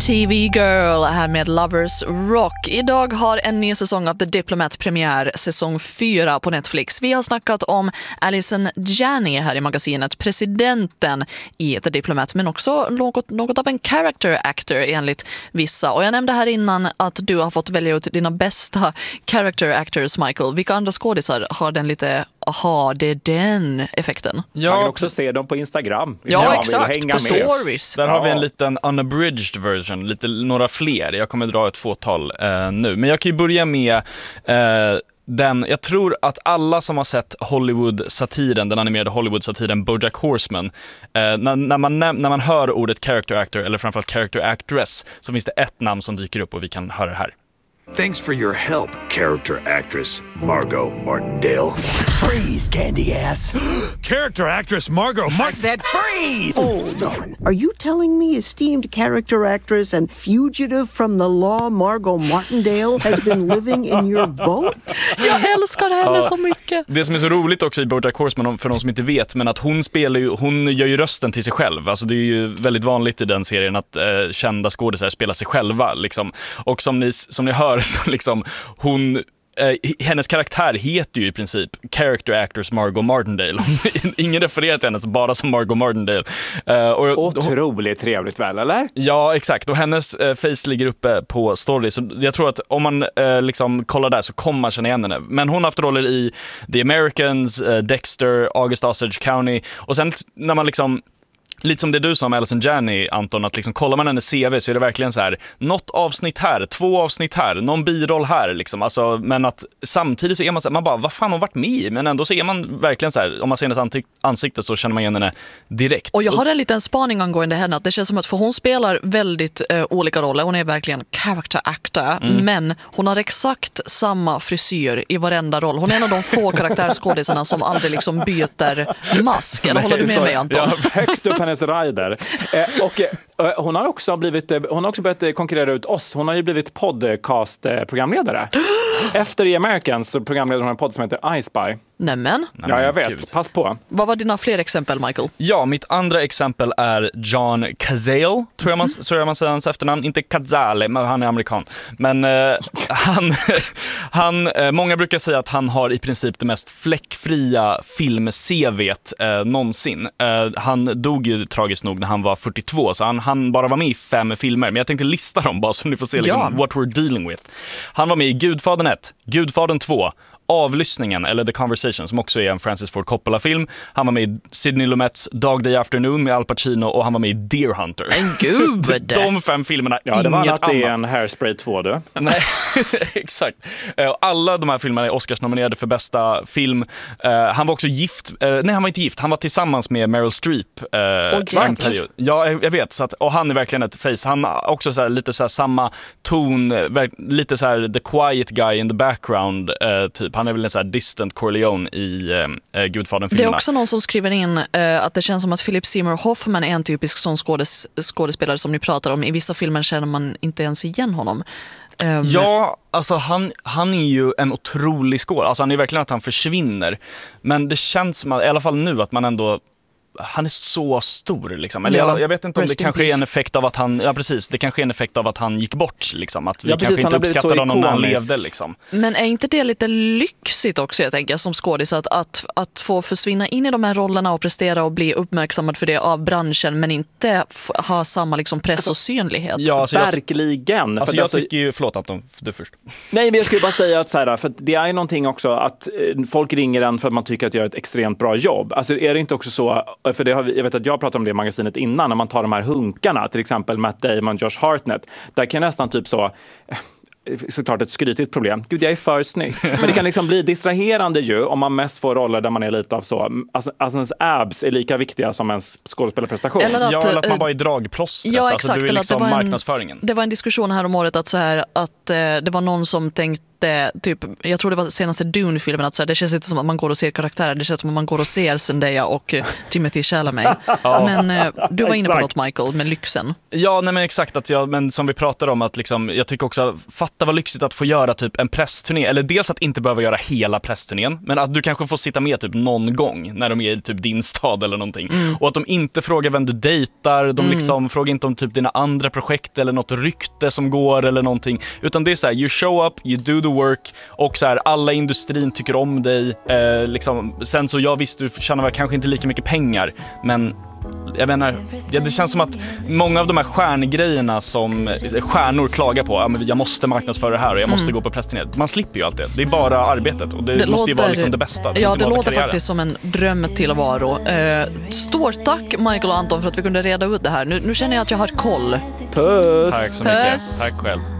TV Girl här med Lovers Rock. Idag har en ny säsong av The Diplomat premiär, säsong 4 på Netflix. Vi har snackat om Allison Janney här i magasinet, presidenten i The Diplomat, men också något av en character actor enligt vissa. Och jag nämnde här innan att du har fått välja ut dina bästa character actors, Michael. Vilka andra skådisar har den lite, aha, det är den effekten? Ja, man kan också se dem på Instagram. Ja, exakt, på stories. Där har vi en liten unabridged version, några fler. Jag kommer dra ett fåtal nu. Men jag kan ju börja med jag tror att alla som har sett Hollywood-satiren, den animerade Hollywood-satiren BoJack Horseman, när man hör ordet character actor eller framförallt character actress, så finns det ett namn som dyker upp och vi kan höra det här. Thanks for your help, character actress Margot Martindale. Freeze, candy ass. Character actress Margot I said freeze! Hold on. Are you telling me esteemed character actress and fugitive from the law Margot Martindale has been living in your boat? Jag älskar henne så mycket. Det som är så roligt också i BoJack Horseman, för de som inte vet, men att hon gör ju rösten till sig själv. Alltså det är ju väldigt vanligt i den serien att kända skådespelare spelar sig själva liksom. Och som ni hör så liksom hennes karaktär heter ju i princip character actors Margot Martindale. Ingen refererar till henne bara som Margot Martindale. Otroligt trevligt väl, eller? Ja, exakt. Och hennes face ligger uppe på story. Så jag tror att om man liksom kollar där så kommer man känna igen henne. Men hon har haft roller i The Americans, Dexter, August Osage County. Och sen när man liksom, lite som det du sa om Allison Janney, Anton, att liksom kollar man hennes CV så är det verkligen så här, något avsnitt här, 2 avsnitt här, någon biroll här liksom. Alltså, men att samtidigt så är man så här, man bara, vad fan har hon varit med i? Men ändå så är man verkligen så här, om man ser hennes ansikte så känner man igen henne direkt. Och jag har en liten spaning angående henne, att det känns som att, för hon spelar väldigt olika roller, hon är verkligen character actor, men hon har exakt samma frisyr i varenda roll. Hon är en av de få karaktärsskådisarna som aldrig liksom byter mask. Eller håller du med mig, Anton? Ja, högst upp hennes rider. Hon har också börjat konkurrera ut oss. Hon har ju blivit podcast-programledare. Efter The Americans så programleder hon en podd som heter I Spy. Nämen. Ja, jag vet. Gud. Pass på. Vad var dina fler exempel, Michael? Ja, mitt andra exempel är John Cazale, tror jag man säger hans efternamn. Inte Cazale, men han är amerikan. Men många brukar säga att han har i princip det mest fläckfria film-CV:t någonsin. Han dog ju tragiskt nog när han var 42, så han bara var med i 5 filmer. Men jag tänkte lista dem bara så ni får se liksom, what we're dealing with. Han var med i Gudfadern 1, Gudfadern 2, Avlyssningen, eller The Conversation, som också är en Francis Ford Coppola-film. Han var med i Sidney Lumets Dog Day Afternoon med Al Pacino, och han var med i Deer Hunter. En gud! De 5 filmerna, ja, det var inget annat. Det är annat. en Hairspray 2, du. Nej, exakt. Alla de här filmerna är Oscars-nominerade för bästa film. Han var också gift. Nej, han var inte gift. Han var tillsammans med Meryl Streep en period. Ja, jag vet. Så att, och han är verkligen ett face. Han har också så här, lite så här, samma ton, lite så här the quiet guy in the background typ. Han är väl en så här distant Corleone i Gudfadern-filmerna. Det är också någon som skriver in att det känns som att Philip Seymour Hoffman är en typisk sån skådespelare som ni pratar om. I vissa filmer känner man inte ens igen honom. Ja, alltså han är ju en otrolig skådespelare. Alltså han är verkligen att han försvinner. Men det känns som att, i alla fall nu, att man ändå, han är så stor liksom. Eller jag vet inte om det kanske är en effekt av att han, ja precis, det kanske är en effekt av att han gick bort liksom, att vi kanske inte uppskattade honom när han levde liksom. Men är inte det lite lyxigt också, jag tänker, som skådis, att få försvinna in i de här rollerna och prestera och bli uppmärksammad för det av branschen, men inte ha samma liksom press och synlighet? Ja, alltså verkligen. Alltså jag tycker ju, förlåt Anton, du först. Nej, men jag skulle bara säga att så här, för det är någonting också att folk ringer en för att man tycker att jag gör ett extremt bra jobb. Alltså är det inte också så, för det jag vet att jag pratade om det i magasinet innan, när man tar de här hunkarna, till exempel Matt Damon, Josh Hartnett, där kan nästan typ såklart ett skrytigt problem. Gud, jag är för snygg. Men det kan liksom bli distraherande ju om man mest får roller där man är lite av så. Alltså ens abs är lika viktiga som ens skådespelarprestation. Eller att man bara är dragplåstret. Ja, alltså, exakt. du är liksom det var marknadsföringen. Det var en diskussion här om året att det var någon som tänkte senaste jag tror det var senaste Dune-filmen, att så här, det känns inte som att man går och ser karaktärer, det känns som att man går och ser Zendaya och Timothée Chalamet. Men du var inne på något, Michael, med lyxen. Ja, nej men exakt, men som vi pratade om, att liksom, jag tycker också, fatta vad lyxigt att få göra typ en pressturné, eller dels att inte behöva göra hela pressturnén, men att du kanske får sitta med typ någon gång när de är i typ din stad eller någonting. Och att de inte frågar vem du dejtar, de liksom frågar inte om typ dina andra projekt eller något rykte som går eller någonting, utan det är så här, you show up, you do the work, och så här, alla i industrin tycker om dig, liksom. Sen så jag visst, du tjänar väl kanske inte lika mycket pengar, men jag menar, det känns som att många av de här stjärngrejerna som stjärnor klagar på, men jag måste marknadsföra det här och jag måste gå på pressturnén. Man slipper ju allt det. Det är bara arbetet och det måste ju vara liksom det bästa. Ja, det låter faktiskt som en dröm till varo. Stort tack Michael och Anton för att vi kunde reda ut det här. Nu känner jag att jag har koll. Puss! Tack så mycket. Tack själv.